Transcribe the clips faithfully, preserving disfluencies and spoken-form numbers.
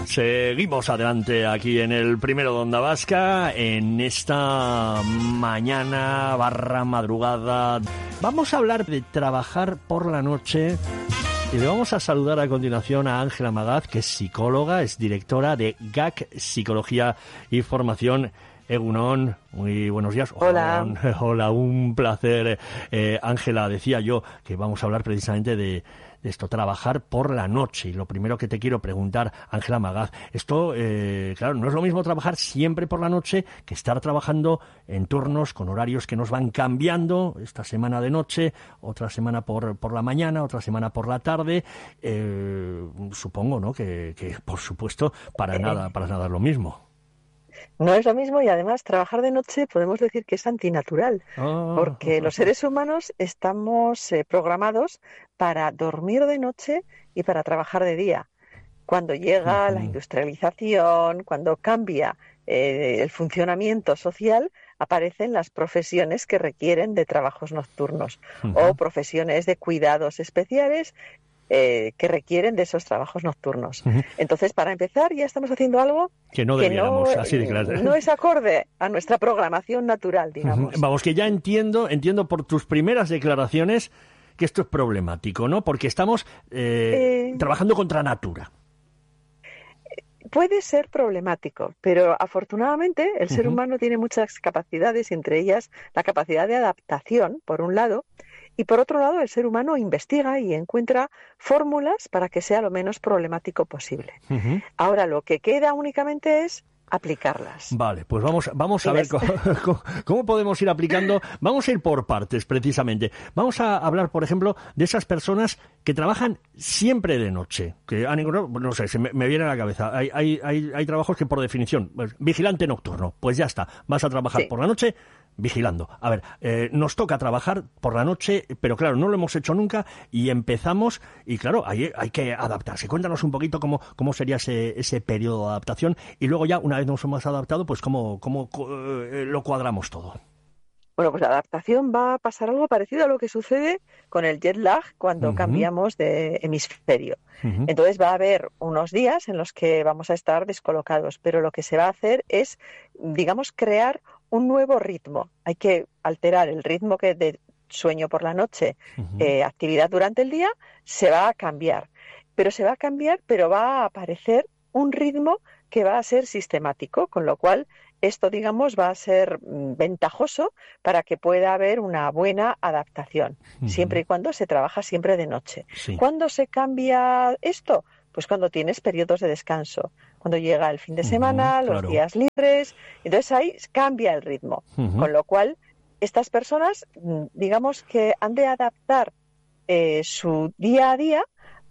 Seguimos adelante aquí en el Primero de Onda Vasca, en esta mañana barra madrugada. Vamos a hablar de trabajar por la noche y le vamos a saludar a continuación a Ángela Magaz, que es psicóloga, es directora de G A C Psicología y Formación. Egunon, muy buenos días. Hola. Hola, un placer. Eh, Ángela, decía yo que vamos a hablar precisamente de, de esto, trabajar por la noche. Y lo primero que te quiero preguntar, Ángela Magaz, esto, eh, claro, no es lo mismo trabajar siempre por la noche que estar trabajando en turnos con horarios que nos van cambiando, esta semana de noche, otra semana por, por la mañana, otra semana por la tarde. Eh, supongo, ¿no?, que, que por supuesto para nada, para nada es lo mismo. No es lo mismo, y además trabajar de noche podemos decir que es antinatural, oh, porque oh, oh, los seres humanos estamos eh, programados para dormir de noche y para trabajar de día. Cuando llega uh-huh. la industrialización, cuando cambia eh, el funcionamiento social, aparecen las profesiones que requieren de trabajos nocturnos uh-huh. o profesiones de cuidados especiales Eh, que requieren de esos trabajos nocturnos. Uh-huh. Entonces, para empezar, ya estamos haciendo algo que no debiéramos, que no, así de claro. no es acorde a nuestra programación natural, digamos. Uh-huh. Vamos, que ya entiendo, entiendo por tus primeras declaraciones que esto es problemático, ¿no? Porque estamos eh, eh, trabajando contra natura. Puede ser problemático, pero afortunadamente el uh-huh. ser humano tiene muchas capacidades, y entre ellas la capacidad de adaptación, por un lado, y por otro lado el ser humano investiga y encuentra fórmulas para que sea lo menos problemático posible. Uh-huh. Ahora lo que queda únicamente es aplicarlas. Vale, pues vamos, vamos a ver cómo, cómo podemos ir aplicando. Vamos a ir por partes, precisamente. Vamos a hablar, por ejemplo, de esas personas que trabajan siempre de noche. Que han encontrado, no sé, se me, me viene a la cabeza. Hay, hay, hay, hay trabajos que, por definición, pues, vigilante nocturno. Pues ya está, vas a trabajar sí. por la noche vigilando. A ver, eh, nos toca trabajar por la noche, pero claro, no lo hemos hecho nunca y empezamos, y claro, hay, hay que adaptarse. Cuéntanos un poquito cómo, cómo sería ese, ese periodo de adaptación, y luego ya, una vez nos hemos adaptado, pues cómo, cómo eh, lo cuadramos todo. Bueno, pues la adaptación va a pasar algo parecido a lo que sucede con el jet lag cuando uh-huh. cambiamos de hemisferio. Uh-huh. Entonces va a haber unos días en los que vamos a estar descolocados, pero lo que se va a hacer es, digamos, crear un nuevo ritmo. Hay que alterar el ritmo que de sueño por la noche, uh-huh. eh, actividad durante el día, se va a cambiar. Pero se va a cambiar, pero va a aparecer un ritmo que va a ser sistemático, con lo cual esto, digamos, va a ser ventajoso para que pueda haber una buena adaptación, uh-huh. siempre y cuando se trabaja siempre de noche. Sí. ¿Cuándo se cambia esto? Pues cuando tienes periodos de descanso, cuando llega el fin de semana, uh-huh, los claro. días libres, entonces ahí cambia el ritmo, uh-huh. con lo cual estas personas, digamos que han de adaptar eh, su día a día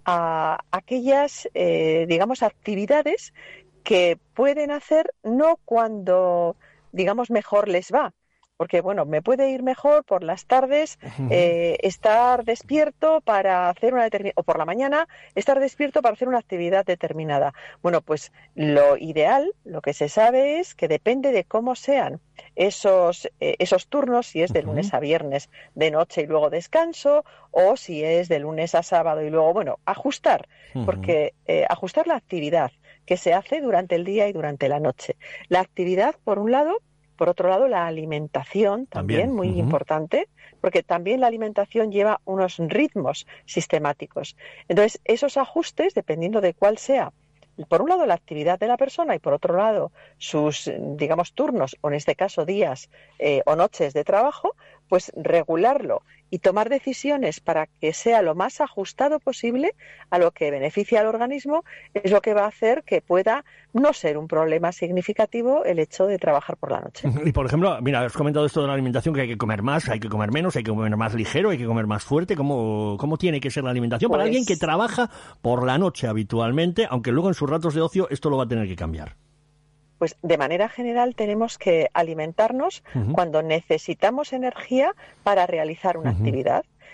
a aquellas, eh, digamos, actividades que pueden hacer no cuando, digamos, mejor les va. Porque, bueno, me puede ir mejor por las tardes eh, estar despierto para hacer una determinada, o por la mañana estar despierto para hacer una actividad determinada. Bueno, pues lo ideal, lo que se sabe es que depende de cómo sean esos, eh, esos turnos, si es de lunes a viernes de noche y luego descanso, o si es de lunes a sábado y luego, bueno, ajustar, porque eh, ajustar la actividad que se hace durante el día y durante la noche. La actividad, por un lado. Por otro lado, la alimentación también, también. muy uh-huh. importante, porque también la alimentación lleva unos ritmos sistemáticos. Entonces, esos ajustes, dependiendo de cuál sea, por un lado la actividad de la persona y por otro lado sus, digamos, turnos, o en este caso días eh, o noches de trabajo, pues regularlo y tomar decisiones para que sea lo más ajustado posible a lo que beneficia al organismo, es lo que va a hacer que pueda no ser un problema significativo el hecho de trabajar por la noche. Y por ejemplo, mira, has comentado esto de la alimentación, que hay que comer más, hay que comer menos, hay que comer más ligero, hay que comer más fuerte. ¿Cómo, cómo tiene que ser la alimentación pues... para alguien que trabaja por la noche habitualmente, aunque luego en sus ratos de ocio esto lo va a tener que cambiar? Pues de manera general tenemos que alimentarnos uh-huh. cuando necesitamos energía para realizar una uh-huh. actividad.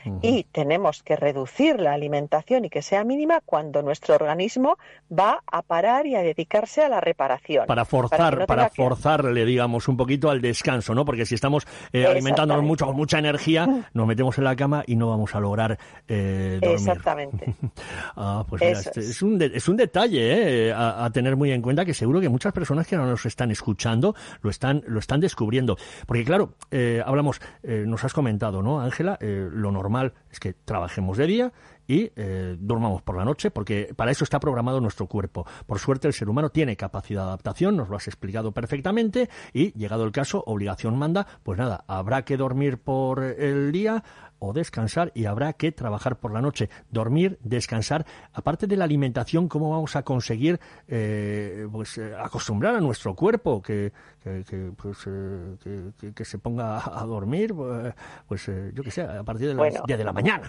Uh-huh. Y tenemos que reducir la alimentación y que sea mínima cuando nuestro organismo va a parar y a dedicarse a la reparación. Para forzar, para, no para forzarle, que... digamos, un poquito al descanso, ¿no? Porque si estamos eh, alimentándonos mucho, con mucha energía, nos metemos en la cama y no vamos a lograr eh, dormir. Exactamente. ah, pues mira, este, es. Es, un de, es un detalle eh, a, a tener muy en cuenta, que seguro que muchas personas que no nos están escuchando lo están, lo están descubriendo. Porque claro, eh, hablamos, eh, nos has comentado, ¿no, Ángela? Eh, lo normal es que trabajemos de día y eh, durmamos por la noche, porque para eso está programado nuestro cuerpo. Por suerte, el ser humano tiene capacidad de adaptación, nos lo has explicado perfectamente, y llegado el caso, obligación manda, pues nada, habrá que dormir por el día o descansar, y habrá que trabajar por la noche. Dormir, descansar. Aparte de la alimentación, ¿cómo vamos a conseguir eh, pues eh, acostumbrar a nuestro cuerpo que, que, que, pues, eh, que, que, que se ponga a dormir? Pues eh, yo qué sé, a partir del bueno. día de la mañana.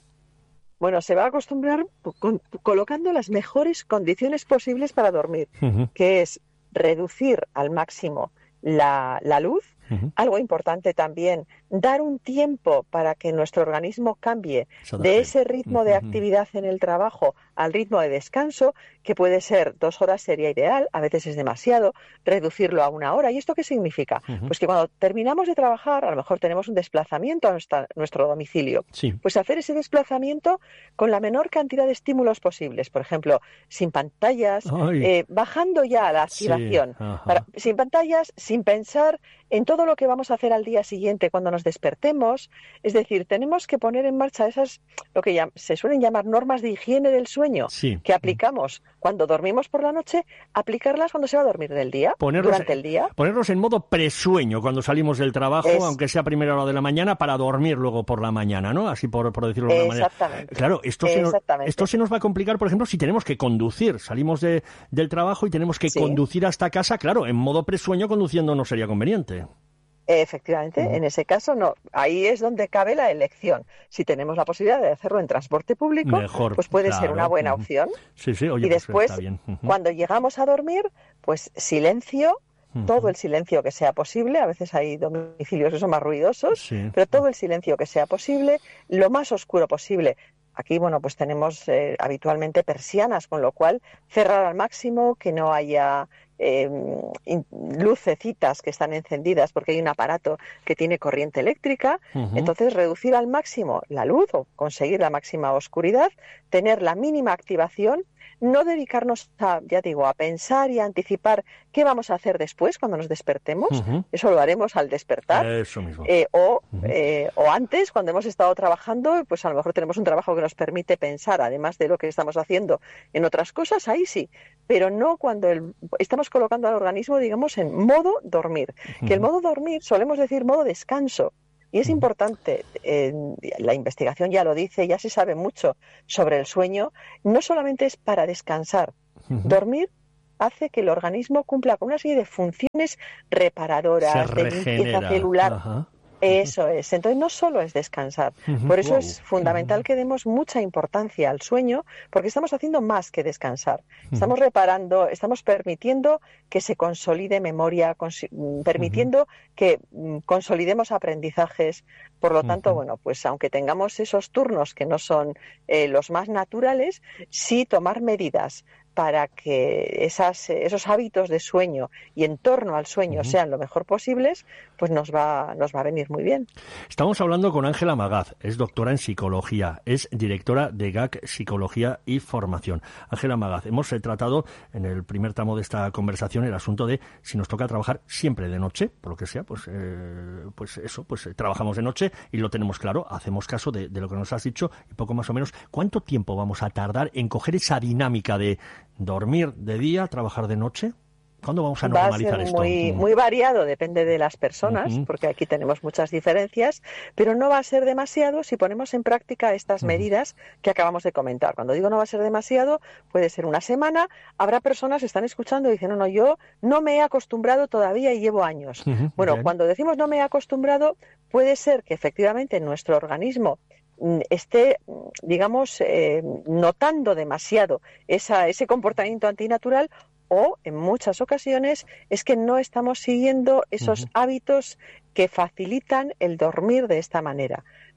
Bueno, se va a acostumbrar con, colocando las mejores condiciones posibles para dormir, uh-huh. que es reducir al máximo la, la luz. Uh-huh. Algo importante también, dar un tiempo para que nuestro organismo cambie de ese ritmo de actividad en el trabajo al ritmo de descanso, que puede ser dos horas sería ideal, a veces es demasiado, reducirlo a una hora. ¿Y esto qué significa? Uh-huh. Pues que cuando terminamos de trabajar, a lo mejor tenemos un desplazamiento a nuestra, nuestro domicilio. Sí. Pues hacer ese desplazamiento con la menor cantidad de estímulos posibles. Por ejemplo, sin pantallas, eh, bajando ya la activación. Sí. Para, sin pantallas, sin pensar en todo lo que vamos a hacer al día siguiente cuando nos despertemos. Es decir, tenemos que poner en marcha esas, lo que llam- se suelen llamar normas de higiene del sueño, sí. que aplicamos cuando dormimos por la noche, aplicarlas cuando se va a dormir del día, ponernos, durante el día. Ponernos en modo presueño cuando salimos del trabajo, es... aunque sea a primera hora de la mañana, para dormir luego por la mañana, ¿no? Así por, por decirlo de alguna manera. Exactamente. Claro, esto se, nos, esto se nos va a complicar, por ejemplo, si tenemos que conducir. Salimos de, del trabajo y tenemos que sí. conducir hasta casa. Claro, en modo presueño conduciendo no sería conveniente. Efectivamente, uh-huh. en ese caso no. Ahí es donde cabe la elección. Si tenemos la posibilidad de hacerlo en transporte público, Mejor, pues puede claro. ser una buena uh-huh. opción. Sí, sí, oye, y después, pues está bien. Uh-huh. cuando llegamos a dormir, pues silencio, uh-huh. todo el silencio que sea posible. A veces hay domicilios que son más ruidosos, sí. pero todo el silencio que sea posible, lo más oscuro posible. Aquí, bueno, pues tenemos eh, habitualmente persianas, con lo cual cerrar al máximo, que no haya eh, lucecitas que están encendidas porque hay un aparato que tiene corriente eléctrica. Uh-huh. Entonces, reducir al máximo la luz o conseguir la máxima oscuridad, tener la mínima activación, no dedicarnos a, ya digo, a pensar y a anticipar qué vamos a hacer después cuando nos despertemos. Uh-huh. Eso lo haremos al despertar. Eso mismo. Eh, o, uh-huh. eh, o antes, cuando hemos estado trabajando, pues a lo mejor tenemos un trabajo que nos permite pensar, además de lo que estamos haciendo, en otras cosas, ahí sí. Pero no cuando el, estamos colocando al organismo, digamos, en modo dormir. Uh-huh. Que el modo dormir, solemos decir modo descanso. Y es importante, eh, la investigación ya lo dice, ya se sabe mucho sobre el sueño, no solamente es para descansar. Uh-huh. Dormir hace que el organismo cumpla con una serie de funciones reparadoras, de limpieza celular. Uh-huh. Eso es. Entonces no solo es descansar. Uh-huh. Por eso wow. es fundamental uh-huh. que demos mucha importancia al sueño, porque estamos haciendo más que descansar. Uh-huh. Estamos reparando, estamos permitiendo que se consolide memoria, cons- permitiendo uh-huh. que um, consolidemos aprendizajes. Por lo tanto, uh-huh. bueno, pues aunque tengamos esos turnos que no son eh, los más naturales, sí tomar medidas para que esas, esos hábitos de sueño y en torno al sueño uh-huh. sean lo mejor posibles, pues nos va, nos va a venir muy bien. Estamos hablando con Ángela Magaz, es doctora en psicología, es directora de G A C Psicología y Formación. Ángela Magaz, hemos tratado en el primer tramo de esta conversación el asunto de si nos toca trabajar siempre de noche, por lo que sea, pues, eh, pues eso, pues eh, trabajamos de noche y lo tenemos claro, hacemos caso de, de lo que nos has dicho y poco más o menos, ¿cuánto tiempo vamos a tardar en coger esa dinámica de dormir de día, trabajar de noche? ¿Cuándo vamos a normalizar Va a ser esto? Muy, muy variado, depende de las personas, uh-huh. porque aquí tenemos muchas diferencias, pero no va a ser demasiado si ponemos en práctica estas uh-huh. medidas que acabamos de comentar. Cuando digo no va a ser demasiado, puede ser una semana. Habrá personas que están escuchando y dicen, no, no, yo no me he acostumbrado todavía y llevo años. Uh-huh. Bueno, okay. cuando decimos no me he acostumbrado, puede ser que efectivamente nuestro organismo esté, digamos, eh, notando demasiado esa, ese comportamiento antinatural, o en muchas ocasiones es que no estamos siguiendo esos uh-huh. hábitos que facilitan el dormir de esta manera.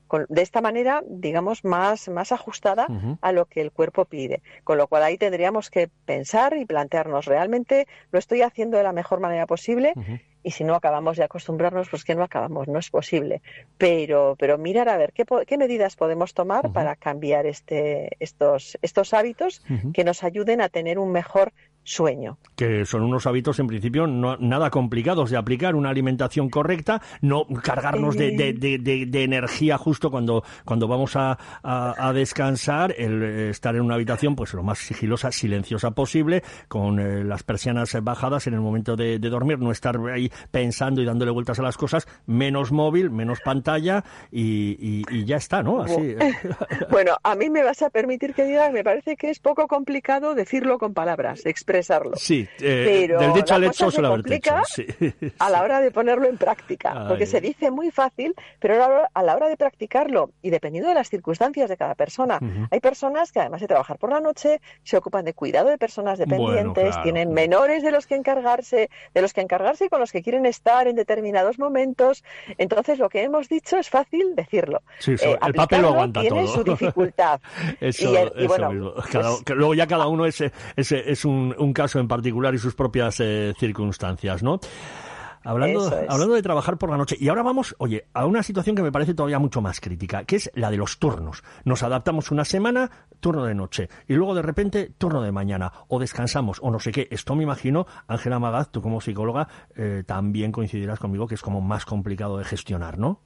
con, de esta manera, digamos, más, más ajustada uh-huh. a lo que el cuerpo pide. Con lo cual ahí tendríamos que pensar y plantearnos, ¿realmente lo estoy haciendo de la mejor manera posible? Uh-huh. Y si no acabamos de acostumbrarnos, pues que no acabamos, no es posible. Pero, pero mirar a ver qué, qué medidas podemos tomar uh-huh. para cambiar este, estos, estos hábitos uh-huh. que nos ayuden a tener un mejor sueño. Que son unos hábitos, en principio, no, nada complicados de aplicar. Una alimentación correcta, no cargarnos eh... de, de, de, de energía justo cuando, cuando vamos a, a, a descansar, el estar en una habitación pues lo más sigilosa, silenciosa posible, con eh, las persianas bajadas en el momento de, de dormir, no estar ahí pensando y dándole vueltas a las cosas, menos móvil, menos pantalla y, y, y ya está, ¿no? Así. Bueno, a mí me vas a permitir que diga, me parece que es poco complicado decirlo con palabras, expresarlo. Sí, eh, pero del dicho al hecho se lo complica sí. a la hora de ponerlo en práctica, Ay. porque se dice muy fácil, pero a la hora de practicarlo y dependiendo de las circunstancias de cada persona, uh-huh. hay personas que además de trabajar por la noche se ocupan de cuidado de personas dependientes, bueno, claro, tienen claro. menores de los que encargarse, de los que encargarse y con los que quieren estar en determinados momentos. Entonces lo que hemos dicho es fácil decirlo. Sí, so, eh, el papel lo aguanta tiene todo. su dificultad. eso, y, el, y eso bueno, mismo. Cada, pues, que luego ya cada uno es, es, es un, un caso en particular y sus propias eh, circunstancias, ¿no? Hablando, es. hablando de trabajar por la noche. Y ahora vamos, oye, a una situación que me parece todavía mucho más crítica, que es la de los turnos. Nos adaptamos una semana, turno de noche, y luego de repente turno de mañana, o descansamos, o no sé qué. Esto me imagino, Ángela Magaz, tú como psicóloga, eh, también coincidirás conmigo que es como más complicado de gestionar, ¿no?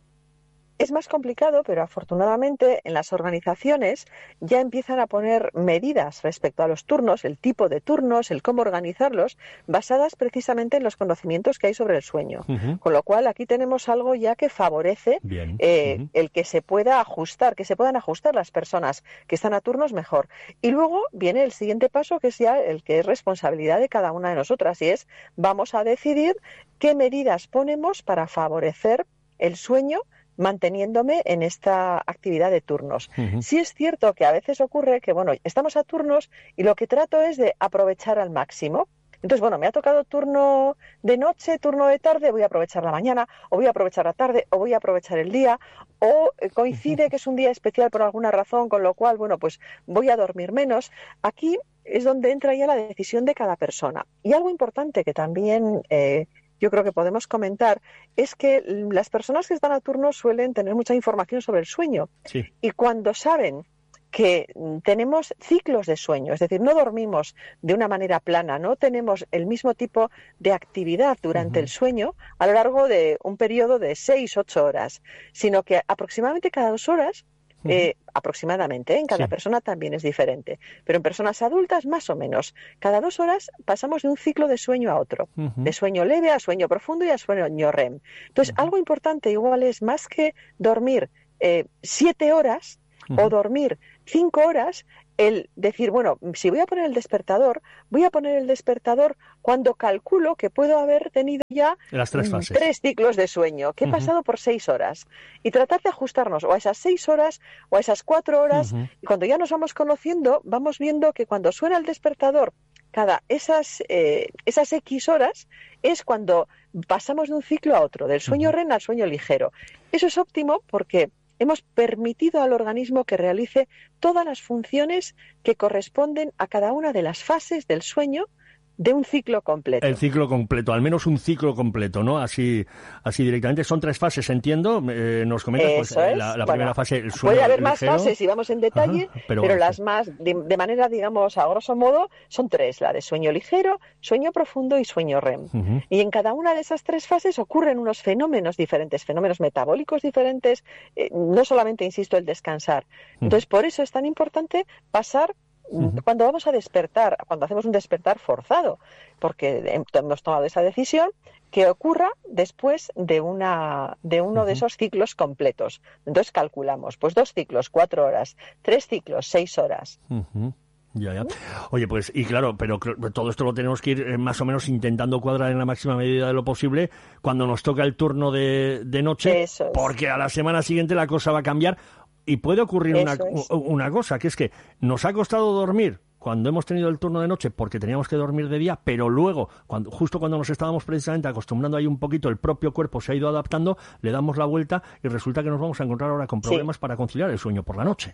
Es más complicado, pero afortunadamente en las organizaciones ya empiezan a poner medidas respecto a los turnos, el tipo de turnos, el cómo organizarlos, basadas precisamente en los conocimientos que hay sobre el sueño. Uh-huh. Con lo cual aquí tenemos algo ya que favorece eh, uh-huh. el que se pueda ajustar, que se puedan ajustar las personas que están a turnos mejor. Y luego viene el siguiente paso, que es ya el que es responsabilidad de cada una de nosotras, y es vamos a decidir qué medidas ponemos para favorecer el sueño manteniéndome en esta actividad de turnos. Uh-huh. Sí es cierto que a veces ocurre que, bueno, estamos a turnos y lo que trato es de aprovechar al máximo. Entonces, bueno, me ha tocado turno de noche, turno de tarde, voy a aprovechar la mañana, o voy a aprovechar la tarde, o voy a aprovechar el día, o coincide que es un día especial por alguna razón, con lo cual, bueno, pues voy a dormir menos. Aquí es donde entra ya la decisión de cada persona. Y algo importante que también eh, yo creo que podemos comentar es que las personas que están a turno suelen tener mucha información sobre el sueño. Sí. Y cuando saben que tenemos ciclos de sueño, es decir, no dormimos de una manera plana, no tenemos el mismo tipo de actividad durante uh-huh. el sueño a lo largo de un periodo de seis, ocho horas, sino que aproximadamente cada dos horas Eh, aproximadamente, ¿eh? En cada sí. persona también es diferente, pero en personas adultas más o menos, cada dos horas pasamos de un ciclo de sueño a otro, uh-huh. de sueño leve a sueño profundo y a sueño R E M. Entonces, uh-huh. algo importante igual es más que dormir eh, siete horas uh-huh. o dormir cinco horas, el decir, bueno, si voy a poner el despertador, voy a poner el despertador cuando calculo que puedo haber tenido ya Las tres, fases. tres ciclos de sueño, que he uh-huh. pasado por seis horas. Y tratar de ajustarnos o a esas seis horas o a esas cuatro horas. Uh-huh. Y cuando ya nos vamos conociendo, vamos viendo que cuando suena el despertador, cada esas, eh, esas X horas es cuando pasamos de un ciclo a otro, del sueño uh-huh. R E M al sueño ligero. Eso es óptimo porque hemos permitido al organismo que realice todas las funciones que corresponden a cada una de las fases del sueño de un ciclo completo. El ciclo completo, al menos un ciclo completo, ¿no? Así así directamente. Son tres fases, entiendo. Eh, nos comentas pues, Eso es. la, la bueno, primera fase, el sueño puede haber ligero. Más fases si vamos en detalle, Ajá, pero, pero bueno, las sí. más, de, de manera, digamos, a grosso modo, son tres. La de sueño ligero, sueño profundo y sueño R E M. Uh-huh. Y en cada una de esas tres fases ocurren unos fenómenos diferentes, fenómenos metabólicos diferentes, eh, no solamente, insisto, el descansar. Uh-huh. Entonces, por eso es tan importante pasar Uh-huh. cuando vamos a despertar, cuando hacemos un despertar forzado, porque hemos tomado esa decisión, que ocurra después de una de uno uh-huh. de esos ciclos completos. Entonces calculamos, pues dos ciclos, cuatro horas, tres ciclos, seis horas. Uh-huh. Ya, ya. Oye, pues, y claro, pero todo esto lo tenemos que ir eh, más o menos intentando cuadrar en la máxima medida de lo posible cuando nos toca el turno de, de noche, Eso es. Porque a la semana siguiente la cosa va a cambiar. Y puede ocurrir una, una cosa, que es que nos ha costado dormir cuando hemos tenido el turno de noche porque teníamos que dormir de día, pero luego, cuando, justo cuando nos estábamos precisamente acostumbrando ahí un poquito, el propio cuerpo se ha ido adaptando, le damos la vuelta y resulta que nos vamos a encontrar ahora con problemas sí. para conciliar el sueño por la noche.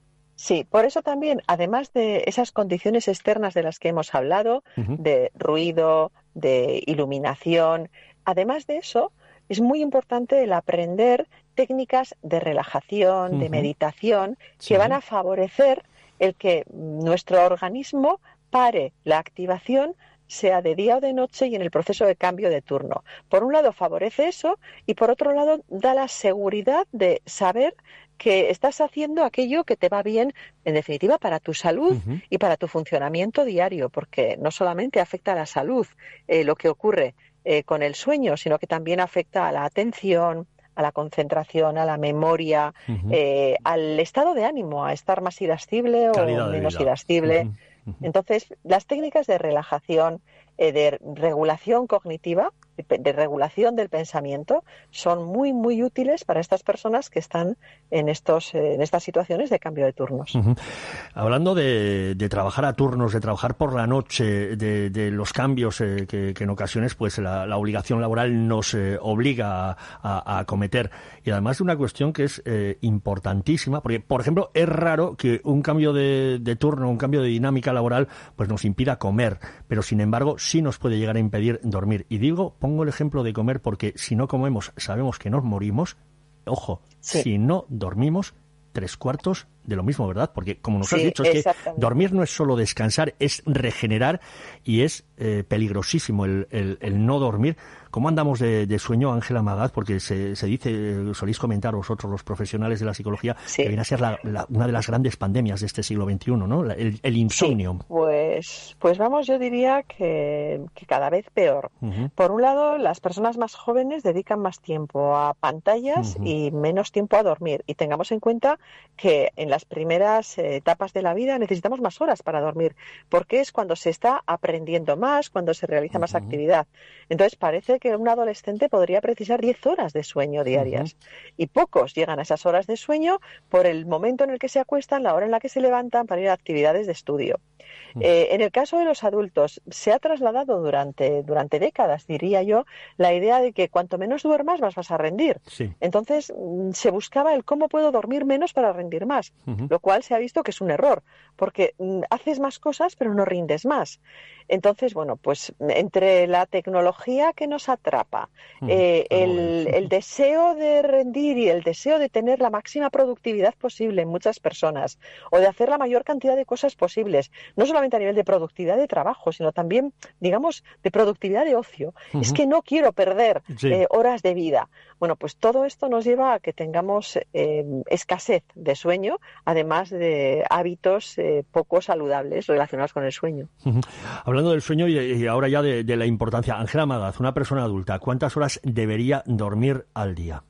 Sí, por eso también, además de esas condiciones externas de las que hemos hablado, uh-huh. de ruido, de iluminación, además de eso, es muy importante el aprender técnicas de relajación, uh-huh. de meditación, sí. que van a favorecer el que nuestro organismo pare la activación, sea de día o de noche, y en el proceso de cambio de turno. Por un lado favorece eso y por otro lado da la seguridad de saber que estás haciendo aquello que te va bien, en definitiva, para tu salud uh-huh. y para tu funcionamiento diario, porque no solamente afecta a la salud eh, lo que ocurre eh, con el sueño, sino que también afecta a la atención, a la concentración, a la memoria, uh-huh. eh, al estado de ánimo, a estar más irascible Calidad o menos vida. irascible. Uh-huh. Uh-huh. Entonces, las técnicas de relajación, eh, de regulación cognitiva, de, de regulación del pensamiento, son muy, muy útiles para estas personas que están en estos eh, en estas situaciones de cambio de turnos. Uh-huh. Hablando de, de trabajar a turnos, de trabajar por la noche, de, de los cambios eh, que, que en ocasiones pues la, la obligación laboral nos eh, obliga a, a, a acometer, y además de una cuestión que es eh, importantísima, porque, por ejemplo, es raro que un cambio de, de turno, un cambio de dinámica laboral pues nos impida comer, pero sin embargo sí nos puede llegar a impedir dormir. Y digo, pongo el ejemplo de comer porque si no comemos sabemos que nos morimos. Ojo, sí. si no dormimos, tres cuartos de lo mismo, ¿verdad? Porque como nos sí, has dicho, es que dormir no es solo descansar, es regenerar, y es eh, peligrosísimo el, el, el no dormir. ¿Cómo andamos de, de sueño, Ángela Magaz? Porque se, se dice, soléis comentar vosotros, los profesionales de la psicología, sí. que viene a ser la, la, una de las grandes pandemias de este siglo veintiuno, ¿no? El, el insomnio. Sí, pues, pues vamos, yo diría que, que cada vez peor. Uh-huh. Por un lado, las personas más jóvenes dedican más tiempo a pantallas uh-huh. y menos tiempo a dormir. Y tengamos en cuenta que en las primeras eh, etapas de la vida necesitamos más horas para dormir, porque es cuando se está aprendiendo más, cuando se realiza uh-huh. más actividad. Entonces parece que un adolescente podría precisar diez horas de sueño diarias uh-huh. y pocos llegan a esas horas de sueño por el momento en el que se acuestan, la hora en la que se levantan para ir a actividades de estudio. Uh-huh. Eh, en el caso de los adultos se ha trasladado durante, durante décadas, diría yo, la idea de que cuanto menos duermas más vas a rendir. Sí. Entonces se buscaba el cómo puedo dormir menos para rendir más, uh-huh. lo cual se ha visto que es un error, porque haces más cosas pero no rindes más. Entonces, bueno, pues entre la tecnología que nos atrapa, uh-huh. eh, el, el deseo de rendir y el deseo de tener la máxima productividad posible en muchas personas, o de hacer la mayor cantidad de cosas posibles, no solamente a nivel de productividad de trabajo, sino también, digamos, de productividad de ocio. Uh-huh. Es que no quiero perder sí. eh, horas de vida. Bueno, pues todo esto nos lleva a que tengamos eh, escasez de sueño, además de hábitos eh, poco saludables relacionados con el sueño. Uh-huh. Hablando del sueño y, y ahora ya de, de la importancia, Ángela Magaz, una persona adulta, ¿cuántas horas debería dormir al día?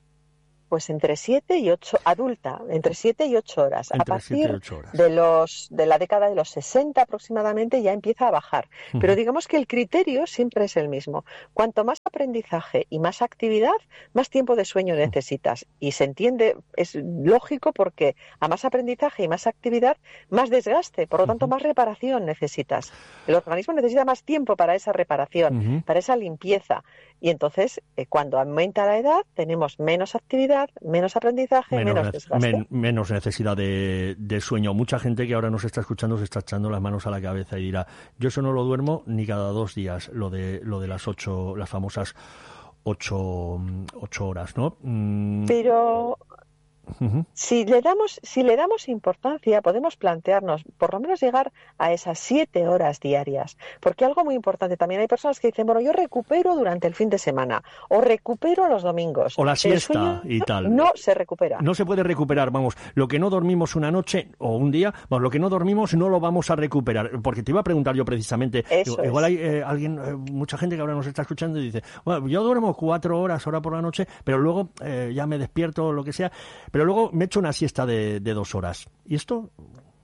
Pues entre siete y ocho, adulta, entre siete y ocho horas. Entre a partir horas. de los de la década de los sesenta aproximadamente ya empieza a bajar. Uh-huh. Pero digamos que el criterio siempre es el mismo. Cuanto más aprendizaje y más actividad, más tiempo de sueño necesitas. Y se entiende, es lógico, porque a más aprendizaje y más actividad, más desgaste, por lo tanto, uh-huh. más reparación necesitas. El organismo necesita más tiempo para esa reparación, uh-huh. para esa limpieza. Y entonces, eh, cuando aumenta la edad, tenemos menos actividad, menos aprendizaje, menos, menos desgaste. Men, menos necesidad de, de sueño. Mucha gente que ahora nos está escuchando se está echando las manos a la cabeza y dirá, yo eso no lo duermo ni cada dos días, lo de lo de las ocho, las famosas ocho, ocho horas, ¿no? Mm. Pero... Uh-huh. Si le damos, si le damos importancia, podemos plantearnos por lo menos llegar a esas siete horas diarias, porque algo muy importante también, hay personas que dicen, bueno, yo recupero durante el fin de semana o recupero los domingos o la siesta y tal. No se recupera. No se puede recuperar, vamos, lo que no dormimos una noche o un día, vamos, lo que no dormimos no lo vamos a recuperar, porque te iba a preguntar yo precisamente, Eso digo, igual es. hay eh, alguien, eh, mucha gente que ahora nos está escuchando y dice, bueno, yo duermo cuatro horas ahora por la noche, pero luego eh, ya me despierto o lo que sea, pero luego me echo una siesta de, de dos horas. ¿Y esto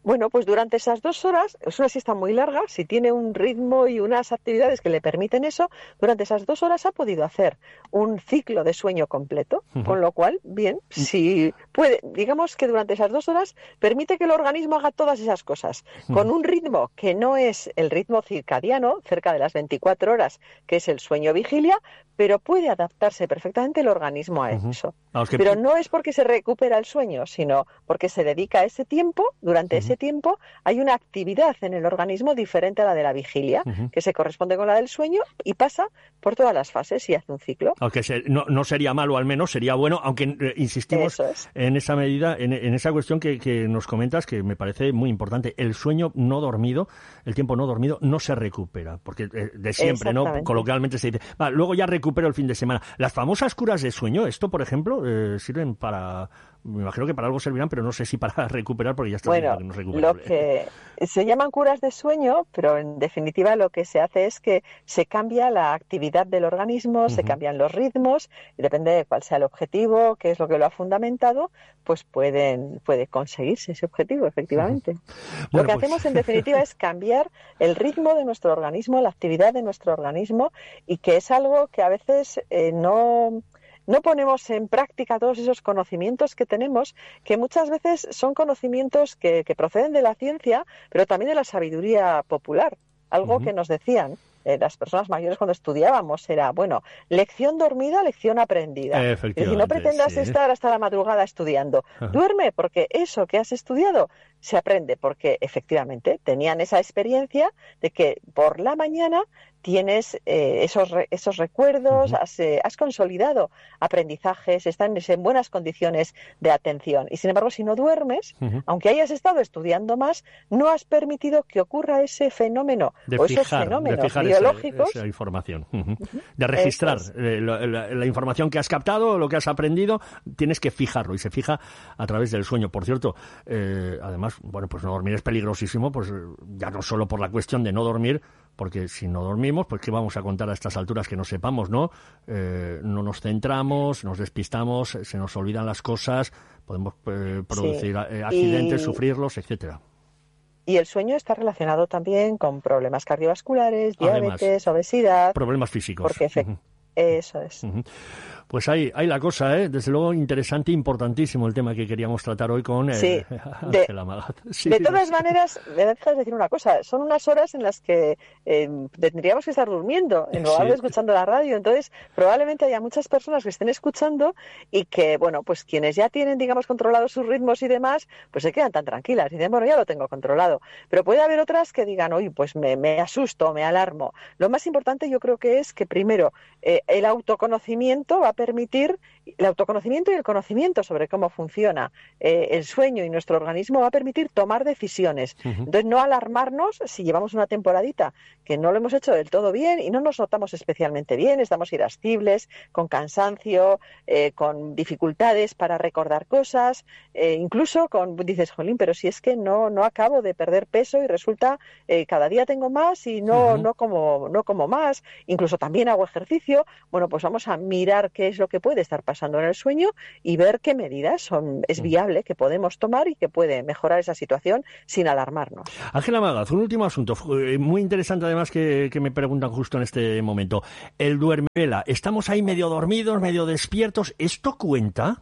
Bueno, pues durante esas dos horas, es una siesta muy larga, si tiene un ritmo y unas actividades que le permiten eso, durante esas dos horas ha podido hacer un ciclo de sueño completo, uh-huh. con lo cual, bien, si puede, digamos que durante esas dos horas permite que el organismo haga todas esas cosas, uh-huh. con un ritmo que no es el ritmo circadiano, cerca de las veinticuatro horas, que es el sueño-vigilia, pero puede adaptarse perfectamente el organismo a eso. Uh-huh. Ah, que... Pero no es porque se recupera el sueño, sino porque se dedica a ese tiempo, durante uh-huh. ese tiempo hay una actividad en el organismo diferente a la de la vigilia, uh-huh. que se corresponde con la del sueño y pasa por todas las fases y hace un ciclo. Aunque se, no, no sería malo, al menos sería bueno, aunque eh, insistimos es. en esa medida, en, en esa cuestión que, que nos comentas, que me parece muy importante. El sueño no dormido, el tiempo no dormido, no se recupera, porque eh, de siempre, ¿no? Coloquialmente se dice, va, luego ya recupero el fin de semana. Las famosas curas de sueño, esto, por ejemplo, eh, sirven para... Me imagino que para algo servirán, pero no sé si para recuperar, porque ya está bueno, que no es recuperable. Lo que se llaman curas de sueño, pero en definitiva lo que se hace es que se cambia la actividad del organismo, uh-huh. se cambian los ritmos, y depende de cuál sea el objetivo, qué es lo que lo ha fundamentado, pues pueden puede conseguirse ese objetivo, efectivamente. Uh-huh. Bueno, lo que pues... hacemos en definitiva es cambiar el ritmo de nuestro organismo, la actividad de nuestro organismo, y que es algo que a veces eh, no... No ponemos en práctica todos esos conocimientos que tenemos, que muchas veces son conocimientos que, que proceden de la ciencia, pero también de la sabiduría popular. Algo uh-huh. que nos decían eh, las personas mayores cuando estudiábamos era, bueno, lección dormida, lección aprendida. Es decir, no pretendas sí. estar hasta la madrugada estudiando. Uh-huh. Duerme, porque eso que has estudiado se aprende, porque efectivamente tenían esa experiencia de que por la mañana tienes eh, esos re, esos recuerdos, uh-huh. has, eh, has consolidado aprendizajes, estás en buenas condiciones de atención. Y sin embargo, si no duermes, uh-huh. aunque hayas estado estudiando más, no has permitido que ocurra ese fenómeno de o fijar, esos fenómenos de fijar biológicos. Esa, esa información. Uh-huh. Uh-huh. De registrar es. eh, la, la, la información que has captado, lo que has aprendido, tienes que fijarlo y se fija a través del sueño. Por cierto, eh, además, bueno, pues no dormir es peligrosísimo, pues ya no solo por la cuestión de no dormir, porque si no dormimos, pues ¿qué vamos a contar a estas alturas que no sepamos, no? Eh, no nos centramos, nos despistamos, se nos olvidan las cosas, podemos eh, producir sí. eh, accidentes, y... sufrirlos, etcétera. Y el sueño está relacionado también con problemas cardiovasculares, diabetes, Además, obesidad. Problemas físicos. Porque efect... uh-huh. Eso es. Uh-huh. Pues ahí, ahí la cosa, ¿eh? Desde luego interesante e importantísimo el tema que queríamos tratar hoy con sí, eh, Ángela Magat. Sí, de todas sí. maneras, me dejas decir una cosa, son unas horas en las que eh, tendríamos que estar durmiendo en lugar sí. de escuchando la radio, entonces probablemente haya muchas personas que estén escuchando y que, bueno, pues quienes ya tienen, digamos, controlados sus ritmos y demás, pues se quedan tan tranquilas y dicen, bueno, ya lo tengo controlado, pero puede haber otras que digan, oye, pues me, me asusto, me alarmo. Lo más importante yo creo que es que primero eh, el autoconocimiento va a permitir, el autoconocimiento y el conocimiento sobre cómo funciona eh, el sueño y nuestro organismo va a permitir tomar decisiones. Uh-huh. Entonces, no alarmarnos si llevamos una temporadita que no lo hemos hecho del todo bien y no nos notamos especialmente bien, estamos irascibles, con cansancio, eh, con dificultades para recordar cosas, eh, incluso con, dices, jolín, pero si es que no, no acabo de perder peso y resulta eh, cada día tengo más y no, uh-huh. no, como, no como más, incluso también hago ejercicio. Bueno, pues vamos a mirar qué es lo que puede estar pasando en el sueño y ver qué medidas son, es viable, que podemos tomar y que puede mejorar esa situación sin alarmarnos. Ángela Magat, un último asunto muy interesante además que, que me preguntan justo en este momento. El duermevela, estamos ahí medio dormidos, medio despiertos, ¿esto cuenta?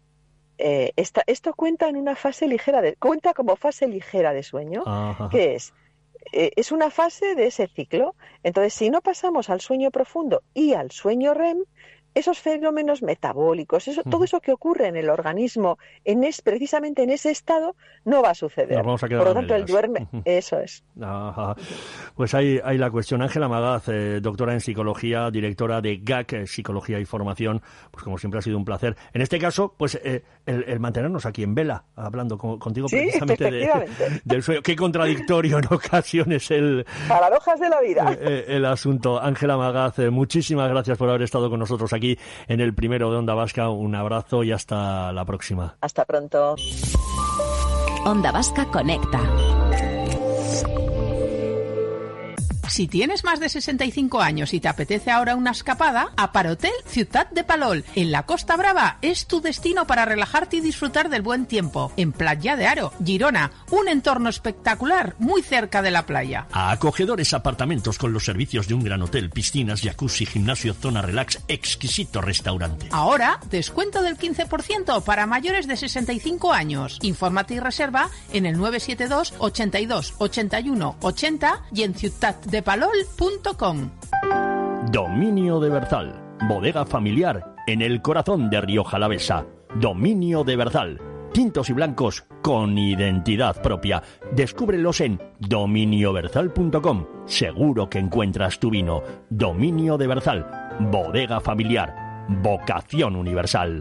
Eh, esta, esto cuenta en una fase ligera, de, cuenta como fase ligera de sueño, Ajá. que es Eh, es una fase de ese ciclo. Entonces, si no pasamos al sueño profundo y al sueño R E M, esos fenómenos metabólicos, eso, todo eso que ocurre en el organismo, en es, precisamente en ese estado, no va a suceder. Vamos a Por lo tanto, el duerme, eso es. Ajá. Pues ahí, ahí la cuestión. Ángela Magat, eh, doctora en psicología, directora de G A C, Psicología y Formación, pues como siempre ha sido un placer. En este caso, pues eh, el, el mantenernos aquí en vela, hablando con, contigo sí, precisamente de, del sueño. Qué contradictorio en ocasiones el... Paradojas de la vida. Eh, el asunto. Ángela Magat, eh, muchísimas gracias por haber estado con nosotros aquí en el primero de Onda Vasca. Un abrazo y hasta la próxima. Hasta pronto. Onda Vasca Conecta. Si tienes más de sesenta y cinco años y te apetece ahora una escapada, Aparhotel Ciutat de Palol, en la Costa Brava, es tu destino para relajarte y disfrutar del buen tiempo. En Platja de Aro, Girona, un entorno espectacular muy cerca de la playa. A acogedores apartamentos con los servicios de un gran hotel, piscinas, jacuzzi, gimnasio, zona relax, exquisito restaurante. Ahora, descuento del quince por ciento para mayores de sesenta y cinco años. Infórmate y reserva en el nueve siete dos, ochenta y dos, ochenta y uno, ochenta y en ciutat de palol punto com. Dominio de Berzal, bodega familiar en el corazón de Rioja Alavesa. Dominio de Berzal, tintos y blancos con identidad propia. Descúbrelos en dominio berzal punto com. Seguro que encuentras tu vino. Dominio de Berzal, bodega familiar, vocación universal.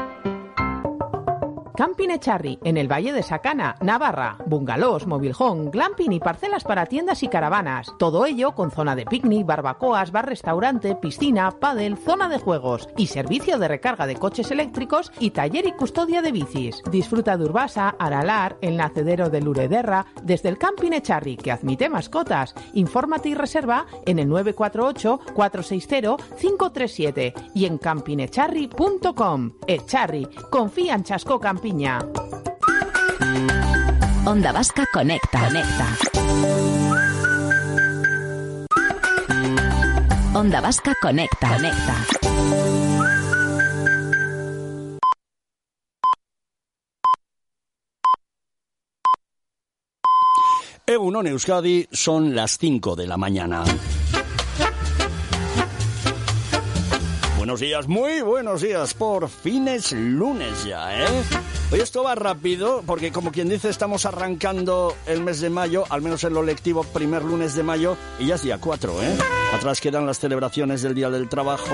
Camping Echarri, en el Valle de Sacana, Navarra. Bungalows, mobilhome, glamping y parcelas para tiendas y caravanas. Todo ello con zona de picnic, barbacoas, bar-restaurante, piscina, pádel, zona de juegos y servicio de recarga de coches eléctricos y taller y custodia de bicis. Disfruta de Urbasa, Aralar, el nacedero de Lurederra, desde el Camping Echarri, que admite mascotas. Infórmate y reserva en el nueve cuatro ocho, cuatro seis cero, cinco tres siete y en camping echarri punto com. Echarri, confía en Chasco Camping. Onda Vasca Conecta. Conecta. Onda Vasca Conecta. Conecta. Egunon Euskadi, son las cinco de la mañana. Buenos días, muy buenos días, por fin es lunes ya, ¿eh? Hoy esto va rápido, porque como quien dice, estamos arrancando el mes de mayo, al menos en lo lectivo, primer lunes de mayo, y ya es día cuatro, ¿eh? Atrás quedan las celebraciones del Día del Trabajo,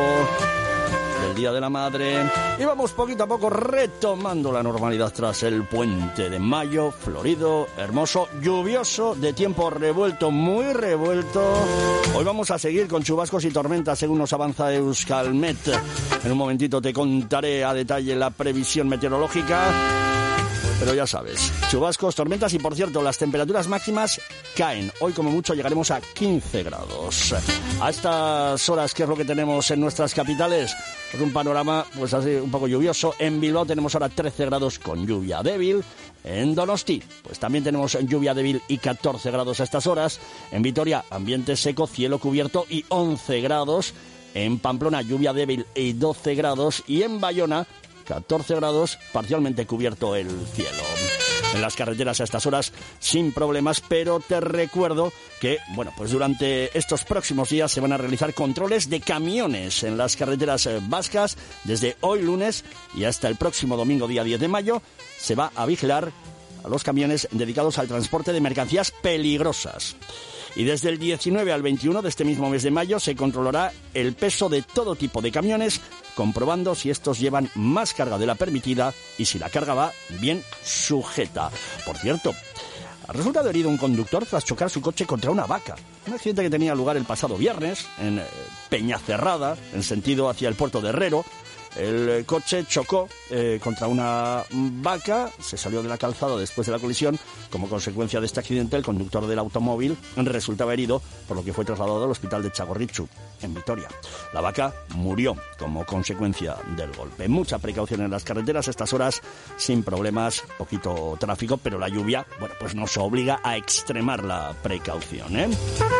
del Día de la Madre, y vamos poquito a poco retomando la normalidad tras el puente de mayo, florido, hermoso, lluvioso, de tiempo revuelto, muy revuelto. Hoy vamos a seguir con chubascos y tormentas según nos avanza Euskalmet. En un momentito te contaré a detalle la previsión meteorológica. Pero ya sabes, chubascos, tormentas y, por cierto, las temperaturas máximas caen. Hoy, como mucho, llegaremos a quince grados. A estas horas, ¿qué es lo que tenemos en nuestras capitales? Pues un panorama, pues así, un poco lluvioso. En Bilbao tenemos ahora trece grados con lluvia débil. En Donosti, pues también tenemos lluvia débil y catorce grados a estas horas. En Vitoria, ambiente seco, cielo cubierto y once grados. En Pamplona, lluvia débil y doce grados. Y en Bayona, catorce grados, parcialmente cubierto el cielo. En las carreteras a estas horas sin problemas, pero te recuerdo que, bueno, pues durante estos próximos días se van a realizar controles de camiones en las carreteras vascas. Desde hoy lunes y hasta el próximo domingo, día diez de mayo, se va a vigilar a los camiones dedicados al transporte de mercancías peligrosas. Y desde el diecinueve al veintiuno de este mismo mes de mayo se controlará el peso de todo tipo de camiones, comprobando si estos llevan más carga de la permitida y si la carga va bien sujeta. Por cierto, ha resultado herido un conductor tras chocar su coche contra una vaca. Un accidente que tenía lugar el pasado viernes en Peñacerrada, en sentido hacia el puerto de Herrero. El coche chocó eh, contra una vaca, se salió de la calzada después de la colisión. Como consecuencia de este accidente, el conductor del automóvil resultaba herido, por lo que fue trasladado al hospital de Txagorritxu, en Vitoria. La vaca murió como consecuencia del golpe. Mucha precaución en las carreteras a estas horas, sin problemas, poquito tráfico, pero la lluvia, bueno, pues nos obliga a extremar la precaución, ¿eh?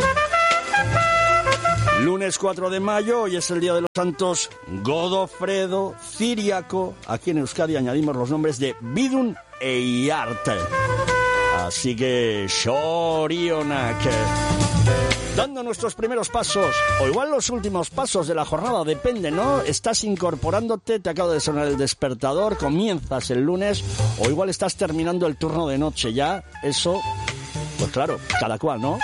Lunes cuatro de mayo, hoy es el Día de los Santos Godofredo, Ciriaco. Aquí en Euskadi añadimos los nombres de Bidun e Iarte. Así que, Shorionak. Dando nuestros primeros pasos, o igual los últimos pasos de la jornada, depende, ¿no? Estás incorporándote, te acaba de sonar el despertador, comienzas el lunes, o igual estás terminando el turno de noche ya. Eso, pues claro, cada cual, ¿no?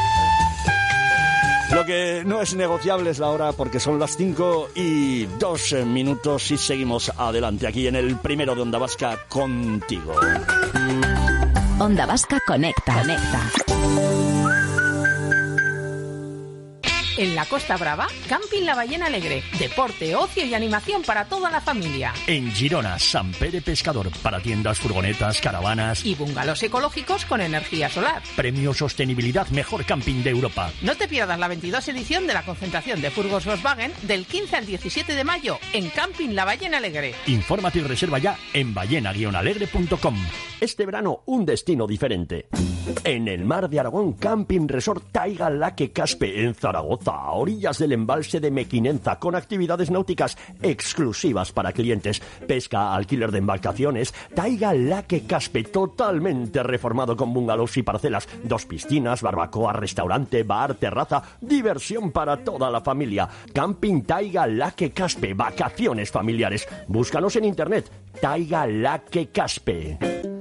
Lo que no es negociable es la hora, porque son las cinco y dos minutos y seguimos adelante aquí en el primero de Onda Vasca contigo. Onda Vasca Conecta. Conecta. En la Costa Brava, Camping La Ballena Alegre. Deporte, ocio y animación para toda la familia. En Girona, Sant Pere Pescador, para tiendas, furgonetas, caravanas Y bungalows ecológicos con energía solar. Premio Sostenibilidad Mejor Camping de Europa. No te pierdas la veintidós edición de la concentración de furgos Volkswagen del quince al diecisiete de mayo en Camping La Ballena Alegre. Infórmate y reserva ya en ballena guion alegre punto com. Este verano, un destino diferente. En el mar de Aragón, Camping Resort Taiga Laque Caspe, en Zaragoza, a orillas del embalse de Mequinenza, con actividades náuticas exclusivas para clientes, pesca, alquiler de embarcaciones. Taiga Laque Caspe, totalmente reformado con bungalows y parcelas, dos piscinas, barbacoa, restaurante, bar, terraza, diversión para toda la familia. Camping Taiga Laque Caspe, vacaciones familiares. Búscanos en internet, Taiga Laque Caspe.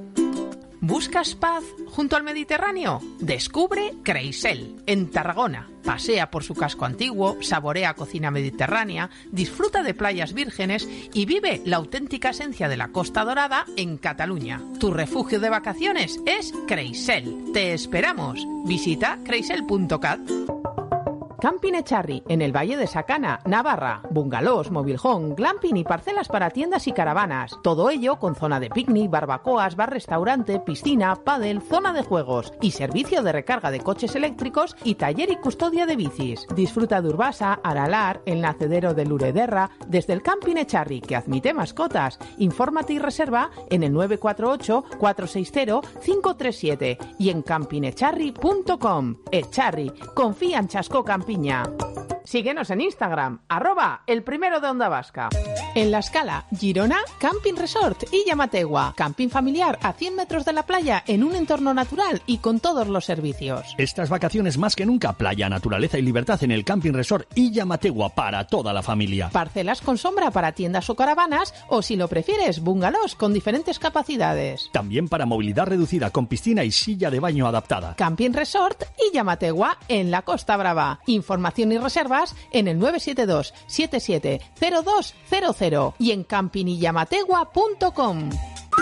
¿Buscas paz junto al Mediterráneo? Descubre Creisel, en Tarragona. Pasea por su casco antiguo, saborea cocina mediterránea, disfruta de playas vírgenes y vive la auténtica esencia de la Costa Dorada en Cataluña. Tu refugio de vacaciones es Creisel. ¡Te esperamos! Visita creisel punto cat. Camping Echarri, en el Valle de Sacana, Navarra. Bungalows, mobilhome, glamping y parcelas para tiendas y caravanas. Todo ello con zona de picnic, barbacoas, bar-restaurante, piscina, pádel, zona de juegos y servicio de recarga de coches eléctricos y taller y custodia de bicis. Disfruta de Urbasa, Aralar, el nacedero de Lurederra, desde el Camping Echarri, que admite mascotas. Infórmate y reserva en el nueve cuatro ocho, cuatro seis cero, cinco tres siete y en camping echarri punto com. Echarri, confía en Chasco Camping. Síguenos en Instagram, arroba el primero de Onda Vasca. En La Escala, Girona, Camping Resort y Llamategua. Camping familiar a cien metros de la playa en un entorno natural y con todos los servicios. Estas vacaciones más que nunca, playa, naturaleza y libertad en el Camping Resort y Llamategua para toda la familia. Parcelas con sombra para tiendas o caravanas o, si lo prefieres, bungalows con diferentes capacidades. También para movilidad reducida con piscina y silla de baño adaptada. Camping Resort y Llamategua en la Costa Brava. Información y reservas en el nueve siete dos, siete siete cero dos cero cero y en camping y llamategua punto com.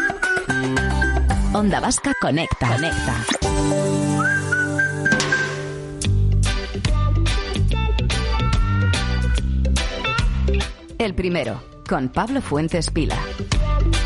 Onda Vasca Conecta. Conecta. El primero, con Pablo Fuentes Pila.